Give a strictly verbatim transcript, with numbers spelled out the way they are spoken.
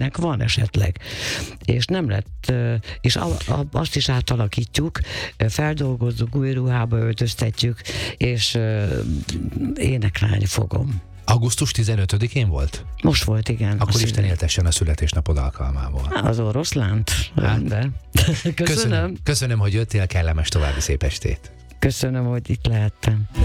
gyereknek van esetleg. És nem lett, és azt is átalakítjuk, feldolgozzuk, új ruhába öltöztetjük, és énekelni fogom. augusztus tizenötödikén volt? Most volt, igen. Akkor Isten éltessen a születésnapod alkalmából. Az oroszlánt. Rendben. Köszönöm. Köszönöm. Köszönöm, hogy jöttél, kellemes további szép estét. Köszönöm, hogy itt lehettem.